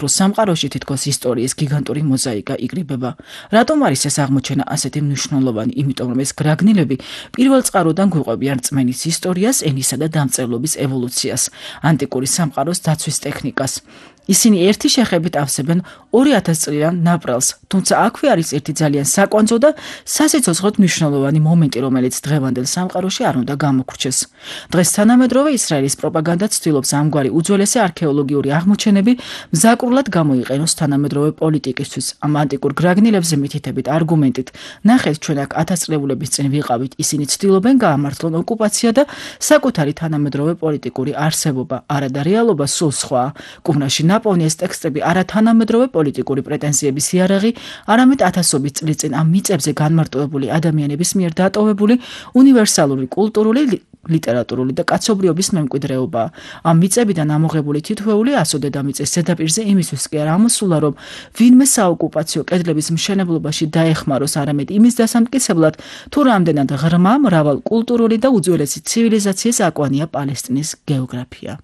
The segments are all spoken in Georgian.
სამკვეთლო სამყაროში თითქოს ისტორიის გიგანტური მოზაიკა იკრიბება. რატომ არის ეს აღმოჩენა ასეთი მნიშვნელოვანი? იმიტომ რომ ეს გრაგნილები პირველ წყაროდან გვიყვებიან რწმენის ისტორიას, ენისა და დამწერლობის ევოლუციას, ანტიკური სამყაროს დაცვის ტექნიკას. ისინი ერთი შეხებით ავსებენ 2000 წლიან ნაპრალს, თუმცა აქვე არის ერთი ძალიან საკვანძო და სასიცოცხლოდ მნიშვნელოვანი მომენტი, რომელიც დღევანდელ სამყაროში არ უნდა გამოგრჩეს. დღეს თანამედროვე ისრაელის პროპაგანდა ცდილობს ამგვარი უძველესი არქეოლოგიური აღმოჩენები მზაკრულად გამოიყენოს თანამედროვე პოლიტიკისთვის. ამ ანტიკურ გრაგნილებზე მითითებით არგუმენტით, ნახეთ, ჩვენ აქ 1000 წლებულების წინ ვიყავით, ისინი ცდილობენ გაამართლონ ოკუპაცია და საკუთარი თანამედროვე პოლიტიკური არსებობა. არა და რეალობა სულ სხვაა. კუმრაში ნაპოვნი ეს ტექსტები არა თანამედროვე პოლიტიკური პრეტენზიების იარაღი, არამედ ათასობით წლის წინ ამ მიწებზე განმარტოვებული ადამიანების მიერ დატოვებული უნივერსალური კულტურული, ლიტერატურული და კაცობრიობის მემკვიდრეობაა. ამ მიწებიდან ამოღებული თითოეული 100 დედამიწის ზედაპირზე იმისთვის კი არ ამოსულა, რომ ვინმე საოკუპაციო კედლების მშენებლობაში დაეხმაროს, არამედ იმის დასამტკიცებლად, თუ რამდენად ღრმა, მრავალკულტურული და უძველესი ცივილიზაციის აკვანია პალესტინის გეოგრაფია.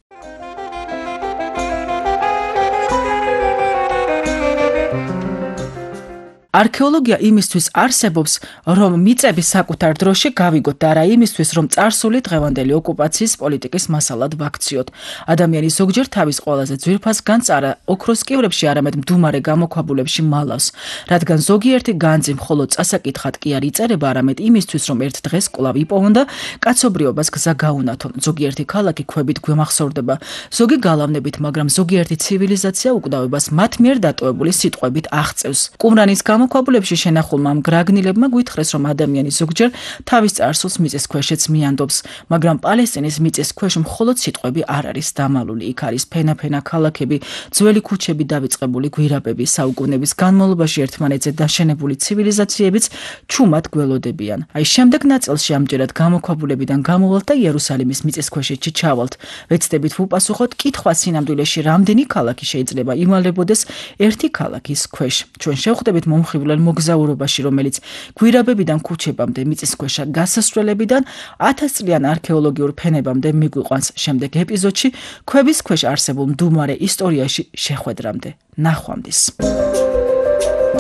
არქეოლოგია იმისთვის არსებობს, რომ მიწების საკუთარ დროში გავიგოთ და არა იმისთვის, რომ წარსული დღევანდელი ოკუპაციის პოლიტიკის მასალად ვაქციოთ. ადამიანი ზოგჯერ თავის ყველაზე ძვირფას განძს არა ოქროს კივრებში, არამედ მდუმარე გამოქვაბულებში მალავს, რადგან ზოგიერთი განძი მხოლოდ წასაკითხად კი არ იწერება, არამედ იმისთვის, რომ ერთ დღეს კვლავ იპოვონ და კაცობრიობას გზა გაუნათონ. ზოგიერთი ქალაქი ქვებით გვემახსოვრდება, ზოგი გალავნებით, მაგრამ ზოგიერთი ცივილიზაცია უკვდავებას მათ მიერ დატოვებული სიტყვებით აღწევს. კუმრანის გამოქვაბულებში შენახულმა ამ გრაგნილებმა გვითხრეს, რომ ადამიანი ზოგჯერ თავის წარსულს მიწის ქვეშეც მიანდობს, მაგრამ პალესტინის მიწის ქვეშ მხოლოდ სიტყვები არ არის დამალული. იქ არის ფენა-ფენა ქალაქები, ძველი ქუჩები, დავიწყებული გვირაბები, საუკუნეების განმავლობაში ერთმანეთზე დაშენებული ცივილიზაციებიც ჩუმად გველოდებიან. აი შემდეგ ნაწილში ამჯერად გამოქვაბულებიდან გამოვვალთ და იერუსალიმის მიწის ქვეშეთში ჩავალთ. ვეცდებით ვუპასუხოთ კითხვა სინამდვილეში რამდენი ქალაქი შეიძლება იმალებოდეს ერთი ქალაქის ქვეშ. ჩვენ შევხვდებით მომხიბვლელ მოგზაურობაში, რომელიც გვირაბებიდან ქუჩებამდე, მიწისქვეშა გასასვლელებიდან 1000 წლიან არქეოლოგიურ ფენებამდე მიგვიყვანს. შემდეგ ეპიზოდში ქვების ქვეშ არსებულ მდუმარე ისტორიაში შეხვედრამდე. ნახვამდის.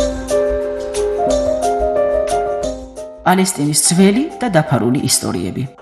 პალესტინის ძველი და დაფარული ისტორიები.